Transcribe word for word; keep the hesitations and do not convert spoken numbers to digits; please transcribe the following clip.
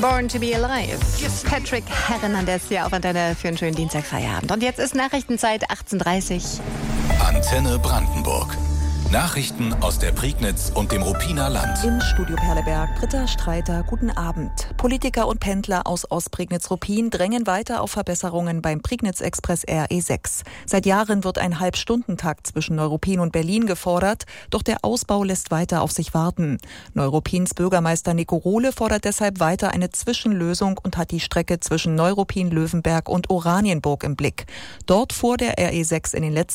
Born to be Alive. Patrick Hernandez hier auf Antenne für einen schönen Dienstagfeierabend. Und jetzt ist Nachrichtenzeit achtzehn Uhr dreißig. Antenne Brandenburg. Nachrichten aus der Prignitz und dem Ruppiner Land. Im Studio Perleberg, Britta Streiter, guten Abend. Politiker und Pendler aus Ostprignitz-Ruppin drängen weiter auf Verbesserungen beim Prignitz-Express R E sechs. Seit Jahren wird ein Halbstundentakt zwischen Neuruppin und Berlin gefordert, doch der Ausbau lässt weiter auf sich warten. Neuruppins Bürgermeister Nico Rohle fordert deshalb weiter eine Zwischenlösung und hat die Strecke zwischen Neuruppin, Löwenberg und Oranienburg im Blick. Dort fuhr der R E sechs in den letzten